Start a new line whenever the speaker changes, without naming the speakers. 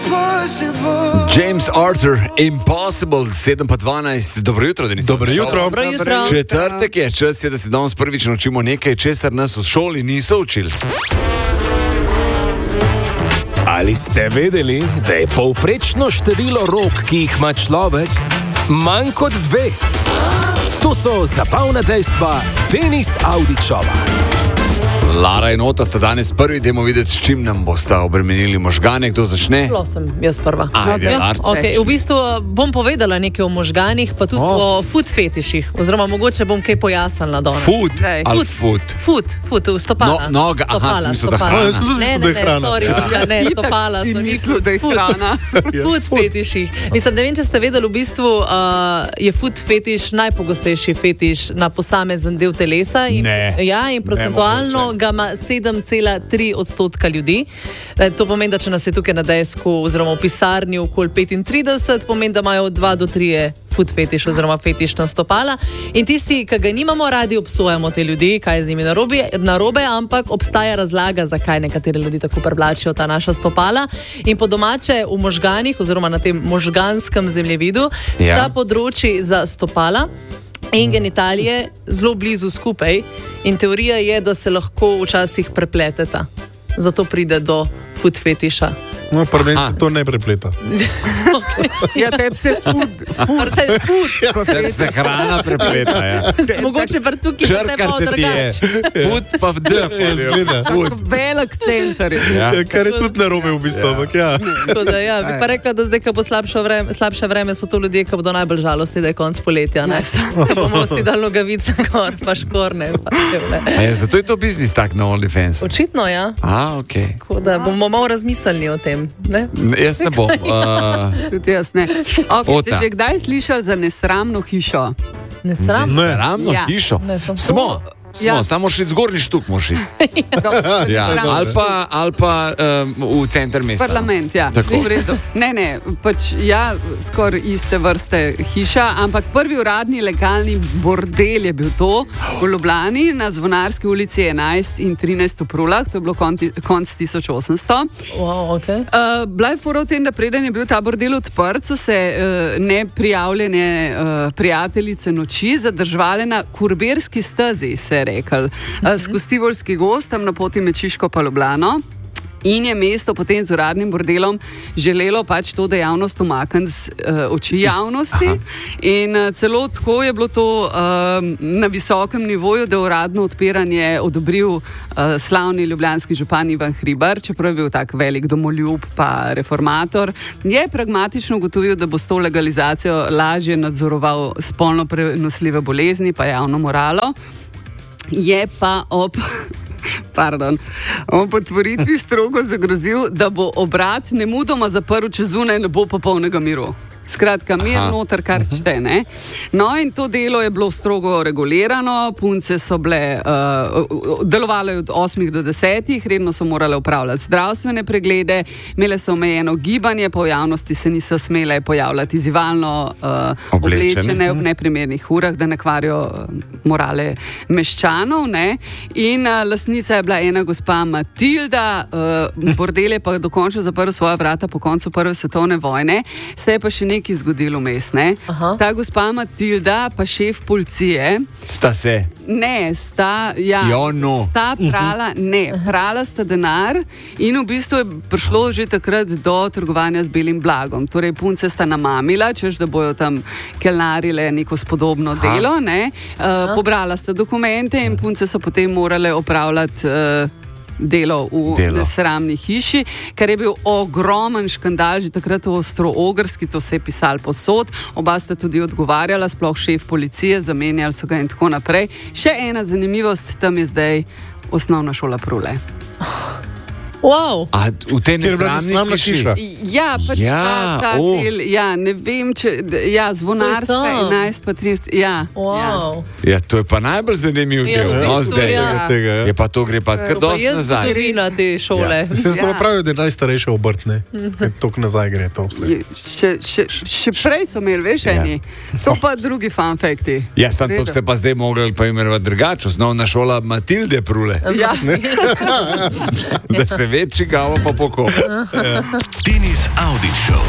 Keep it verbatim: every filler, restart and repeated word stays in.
James Arthur, Impossible, sedem pa dvanajst. Dobro jutro, Denis.
Dobro jutro.
Dobro jutro.
Četrtek je, čas je, da se danes prvič naučimo nekaj, česar nas v šoli niso učili.
Ali ste vedeli, da je povprečno število rok, ki jih ima človek, manj kot dve? To so zabavna dejstva Denis Avdićova.
Lara in Ota sta danes prvi, dajmo videti, s čim nam bosta obremenili možgane. Kdo začne?
Zelo sem jaz prva.
Ajde,
Okay.
Lara.
Okay. V bistvu bom povedala nekaj o možganih, pa tudi
Oh.
o food fetiših. Oziroma, mogoče bom kaj pojasnila danes.
Food
Daj.
ali
Food.
food?
Food, food, stopala.
No, noga, aha,
Stopala,
sem mislil, da
stopala.
hrana.
No, jaz sem tudi
Ne,
mislil,
ne,
da je
ne,
hrana.
sorry, ja. ne, stopala
si
sem
mislil, da je
Food.
hrana.
Food fetiših. Mislim, ne vem, če ste vedeli, v bistvu uh, je food fetiš najpogostejši fetiš na posamezen del telesa. In,
Ne.
Ja, in procentualno ga ima sedem cela tri odstotka ljudi. To pomeni, da če nas je tukaj na desku oziroma v pisarni okoli petintrideset, pomeni, da imajo dva do trije food fetiš oziroma fetiš na stopala. In tisti, ki ga nimamo radi, obsojamo te ljudi, kaj je z njimi narobe, narobe, ampak obstaja razlaga, zakaj nekateri ljudi tako privlačijo ta naša stopala. In po domače v možganih oziroma na tem možganskem zemljevidu
Ja.
sta področji za stopala in genitalije zelo blizu skupaj, in teorija je, da se lahko včasih prepleteta. Zato pride do food fetiša.
No, prven
Aha.
se to ne prepleta.
Ja, tebi se food,
Predvsej food.
Ker se hrana prepleta, ja.
Mogoče pa tukaj pa te
Črkar
malo
se ti je.
drugače.
Food pa v D.
Izgleda.
Food.
velik center.
Ja.
Ja, kar je tudi narobe v bistvu, ampak ja.
Tako da, ja, bi pa rekla, da zdaj, ko bo slabše vreme, slabše vreme, so to ljudje, ki bodo najbolj žalostni, da je konc poletja. Ne? Ko bomo si dali nogavice gor, pa škorne. Pa tevle.
A je, zato je to biznis tak na OnlyFans.
Očitno, ja.
A, okej.
Tako da bomo malo razmislili o tem. Ne?
Ne, Jaz ne bom. Uh,
Tudi jaz ne. Okay,
Ota.
ste že kdaj slišali za nesramno hišo?
Ne sram.
Ne.
Ravno
Ja.
hišo.
Ne, sem-
Smo. Smo,
Ja.
samo še zgornji štuk moraš iti. Ja.
Nesramno.
Ali pa, ali pa um, v center mesta.
Parlament, ja.
Tako.
V redu. Ne, ne, pač ja, skoraj iste vrste hiša, ampak prvi uradni legalni bordel je bil to v Ljubljani na Zvonarski ulici enajst in trinajst v Prulah, to je bilo konti, konc tisoč osemsto.
Wow, okay.
Uh, bila je fora v tem, da preden je bil ta bordel odprt, so se uh, neprijavljene uh, prijateljice noči zadržvale na Kurbirski stezi, se je rekel, uh, skozi Tivolski gozd, tam na poti med Šiško pa Ljubljano. In je mesto potem z uradnim bordelom želelo pač to dejavnost umakniti z uh, oči javnosti. Aha. In uh, celo tako je bilo to uh, na visokem nivoju, da je uradno odpiranje odobril uh, slavni ljubljanski župan Ivan Hribar, čeprav je bil tak velik domoljub pa reformator. Je pragmatično ugotovil, da bo s to legalizacijo lažje nadzoroval spolno prenosljive bolezni pa javno moralo. Je pa ob Pardon. On po otvoritvi strogo zagrozil, da bo obrat nemudoma zaprl, če zunaj ne bo popolnega miru. Skratka, mir noter, kar čte, ne? No, in to delo je bilo strogo regulirano, punce so bile, uh, delovale od osmih do desetih, redno so morale upravljati zdravstvene preglede, imele so omejeno gibanje, po javnosti se niso smele pojavljati zivalno uh, oblečene v neprimernih urah, da ne kvarijo uh, morale meščanov, ne? In uh, lastnica je bila ena gospa Matilda, uh, bordel je pa dokončno zaprl svoja vrata po koncu prve svetovne vojne, se je pa še nekaj zgodilo vmes, ne? Ta gospa Matilda pa šef policije
Sta se.
Ne, sta, ja,
Jo, no.
sta prala, ne, prala sta denar in v bistvu je prišlo že takrat do trgovanja z belim blagom. Torej, punce sta namamila, češ da bojo tam kelnarile neko spodobno delo, ne. Uh, pobrala sta dokumente in punce so potem morale opravljati uh, delo v
Delo.
nesramni hiši, kar je bil ogromen škandal, že takrat v Avstro-Ogrski, to se je pisalo posod, oba sta tudi odgovarjala, sploh šef policije, zamenjali so ga in tako naprej. Še ena zanimivost, tam je zdaj osnovna šola Prule.
Wow.
A v tej
Kjer je bila
nesramni
nesramna
hiši?
hiša?
Ja, pač
Ja,
ta, ta
o.
del, ja, ne vem, če, ja, Zvonarska,
To je to.
enajst pa trinajst, ja.
Wow.
Ja, to je pa najbolj zanimiv
Ja,
del.
v
No,
bistvu,
zdaj.
ja.
Tega, ja.
Je pa to gre pa kar
Pa
dosti
je
nazaj.
zgodovina te šole.
Ja.
Se zato
Ja.
pravijo, da je najstarejša obrt, ne? Ker toliko nazaj gre to vse.
Je- Še, še, še prej so imeli, veš,
Ja.
eni. To pa drugi fun facti.
Ja, sem to
Redo.
se pa zdaj mogli pa imenovati drugače. Osnovna šola Matilde Prule.
Ja.
Da se večji gavo pa poko.
Tenis Audi Show.